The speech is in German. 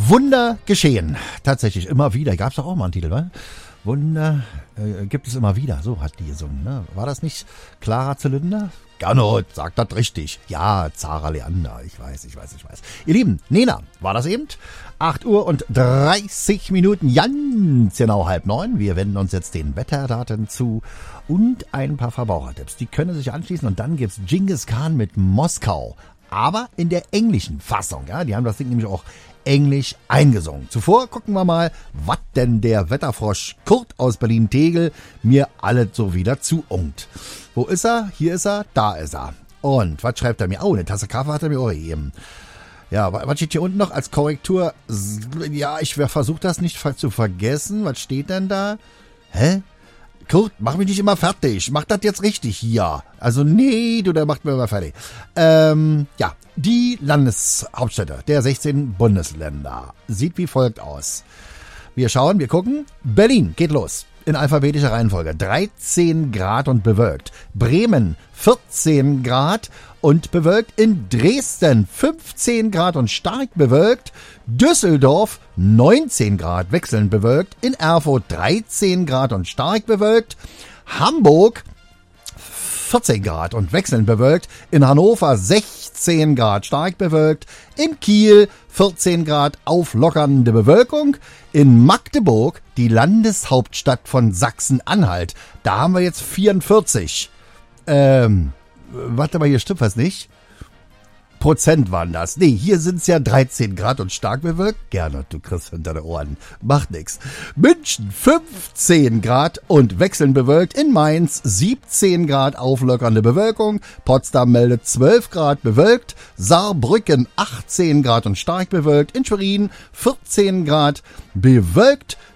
Wunder geschehen. Tatsächlich immer wieder. Gab es doch auch mal einen Titel, wa? Wunder gibt es immer wieder. So hat die gesungen, ne? War das nicht Clara Zylinder? Gernot, sagt das richtig. Ja, Zara Leander. Ich weiß. Ihr Lieben, Nena, war das eben? 8:30, ganz genau 8:30. Wir wenden uns jetzt den Wetterdaten zu und ein paar Verbrauchertipps. Die können sich anschließen und dann gibt's Genghis Khan mit Moskau. Aber in der englischen Fassung, ja, die haben das Ding nämlich auch englisch eingesungen. Zuvor gucken wir mal, was denn der Wetterfrosch Kurt aus Berlin-Tegel mir alles so wieder zuungt. Wo ist er? Hier ist er, da ist er. Und was schreibt er mir? Oh, eine Tasse Kaffee hat er mir auch gegeben. Ja, was steht hier unten noch als Korrektur? Ja, ich versuche das nicht zu vergessen. Was steht denn da? Hä? Kurt, mach mich nicht immer fertig. Mach das jetzt richtig hier. Also nee, der macht mir immer fertig. Ja, die Landeshauptstädte der 16 Bundesländer sieht wie folgt aus. Wir gucken. Berlin, geht los. In alphabetischer Reihenfolge. 13 Grad und bewölkt. Bremen 14 Grad und bewölkt. In Dresden 15 Grad und stark bewölkt. Düsseldorf 19 Grad wechselnd bewölkt. In Erfurt 13 Grad und stark bewölkt. Hamburg 14 Grad und wechselnd bewölkt. In Hannover 16 Grad stark bewölkt. In Kiel 14 Grad auflockernde Bewölkung. In Magdeburg, die Landeshauptstadt von Sachsen-Anhalt, da haben wir jetzt 44. Warte mal, hier stimmt was nicht. Prozent waren das. Nee, hier sind es ja 13 Grad und stark bewölkt. Gerne, du kriegst hinter den Ohren. Macht nix. München 15 Grad und wechselnd bewölkt. In Mainz 17 Grad auflockernde Bewölkung. Potsdam meldet 12 Grad bewölkt. Saarbrücken 18 Grad und stark bewölkt. In Schwerin 14 Grad bewölkt.